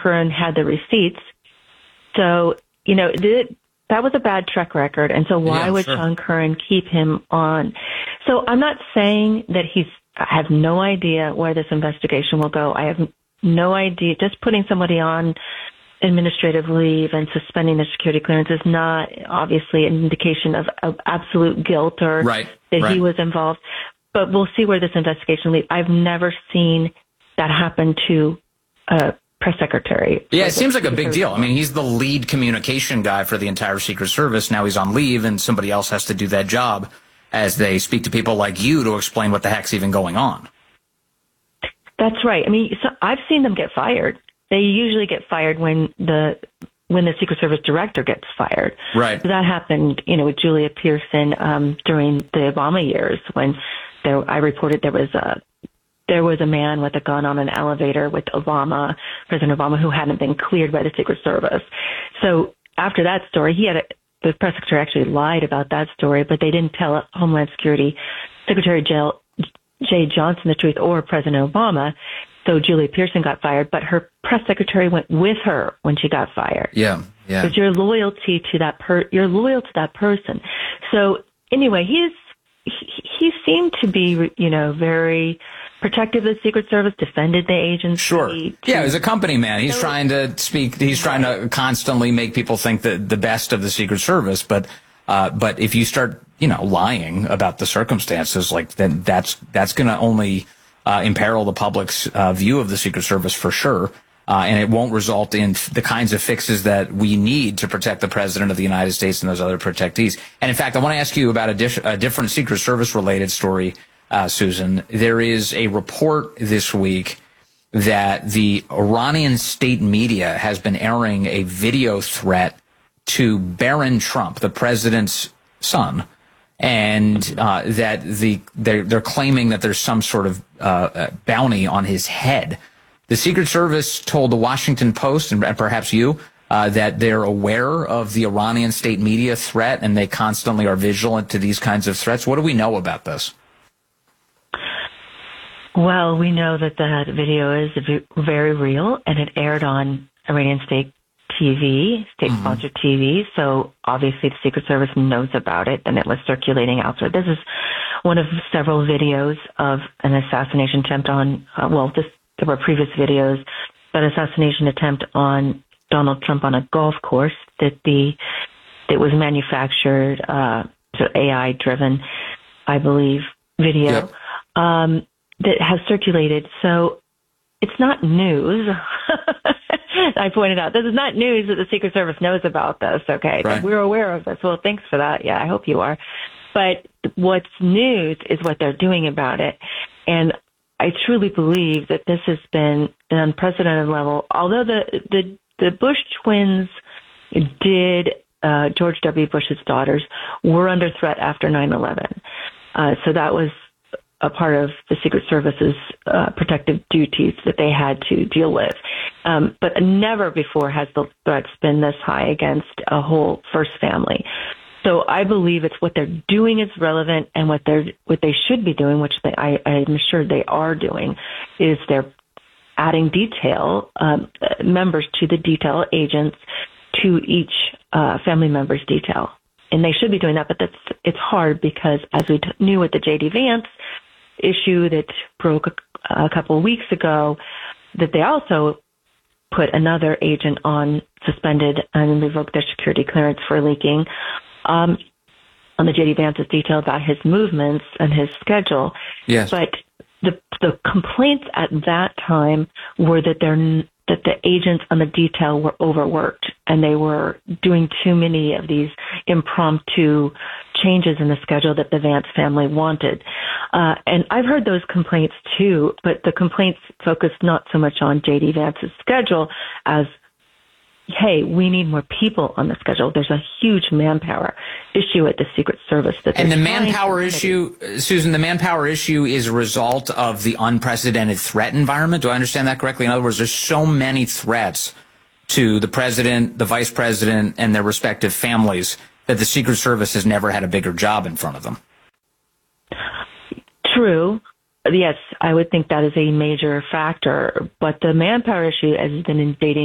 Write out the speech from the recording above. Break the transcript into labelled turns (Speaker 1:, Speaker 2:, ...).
Speaker 1: Curran had the receipts. So, that was a bad track record. And so why would Sean Curran keep him on? So I'm not saying that I have no idea where this investigation will go. I have no idea. Just putting somebody on administrative leave and suspending their security clearance is not obviously an indication of absolute guilt or that he was involved. But we'll see where this investigation leads. I've never seen that happen to a press secretary.
Speaker 2: Yeah, it seems like a big deal. I mean, he's the lead communication guy for the entire Secret Service. Now he's on leave, and somebody else has to do that job as they speak to people like you to explain what the heck's even going on.
Speaker 1: That's right. I mean, so I've seen them get fired. They usually get fired when the Secret Service director gets fired.
Speaker 2: Right.
Speaker 1: So that happened, with Julia Pearson during the Obama years when I reported there was a man with a gun on an elevator with President Obama, who hadn't been cleared by the Secret Service. So after that story, the press secretary actually lied about that story, but they didn't tell Homeland Security Secretary Jay Johnson the truth or President Obama. So Julia Pearson got fired, but her press secretary went with her when she got fired.
Speaker 2: Yeah.
Speaker 1: Because you're loyal to that person. So anyway, he seemed to be, very protective of the Secret Service, defended the agency.
Speaker 2: Sure. Yeah, he's a company man. He's trying to speak. He's trying to constantly make people think that the best of the Secret Service. But if you start, lying about the circumstances, then that's going to only imperil the public's view of the Secret Service for sure. And it won't result in the kinds of fixes that we need to protect the President of the United States and those other protectees. And in fact, I want to ask you about a different Secret Service related story, Susan. There is a report this week that the Iranian state media has been airing a video threat to Barron Trump, the president's son, and that they're claiming that there's some sort of bounty on his head. The Secret Service told the Washington Post, and perhaps you, that they're aware of the Iranian state media threat, and they constantly are vigilant to these kinds of threats. What do we know about this?
Speaker 1: Well, we know that video is very real, and it aired on Iranian state TV, state-sponsored TV, so obviously the Secret Service knows about it, and it was circulating outside. This is one of several videos of an assassination attempt on, there were previous videos, an assassination attempt on Donald Trump on a golf course that was manufactured, AI-driven, I believe, video that has circulated. So it's not news. I pointed out, this is not news that the Secret Service knows about this, okay?
Speaker 2: Right.
Speaker 1: We're aware of this. Well, thanks for that. Yeah, I hope you are. But what's news is what they're doing about it. And I truly believe that this has been an unprecedented level. Although the Bush twins George W. Bush's daughters were under threat after 9/11. So that was a part of the Secret Service's protective duties that they had to deal with. But never before has the threats been this high against a whole first family. So I believe it's what they're doing is relevant, and what they should be doing, which I'm sure they are doing, is they're adding detail members to the detail agents to each family member's detail, and they should be doing that. But it's hard because, as we knew with the J.D. Vance issue that broke a couple of weeks ago, that they also put another agent on suspended and revoked their security clearance for leaking on the J.D. Vance's detail about his movements and his schedule.
Speaker 2: Yes.
Speaker 1: But the complaints at that time were that the agents on the detail were overworked and they were doing too many of these impromptu changes in the schedule that the Vance family wanted. And I've heard those complaints too, but the complaints focused not so much on J.D. Vance's schedule as, hey, we need more people on the schedule. There's a huge manpower issue at the Secret Service.
Speaker 2: And the manpower issue, Susan, the manpower issue is a result of the unprecedented threat environment. Do I understand that correctly? In other words, there's so many threats to the president, the vice president, and their respective families that the Secret Service has never had a bigger job in front of them.
Speaker 1: True. Yes, I would think that is a major factor. But the manpower issue has been dating